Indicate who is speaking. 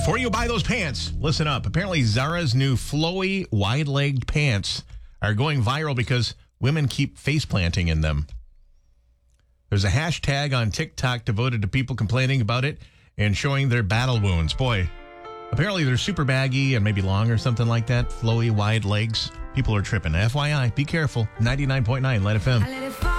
Speaker 1: Before you buy those pants, listen up. Apparently, Zara's new flowy, wide-legged pants are going viral because women keep face planting in them. There's a hashtag on TikTok devoted to people complaining about it and showing their battle wounds. Boy, apparently they're super baggy and maybe long or something like that. Flowy, wide legs. People are tripping. FYI, be careful. 99.9 Let FM.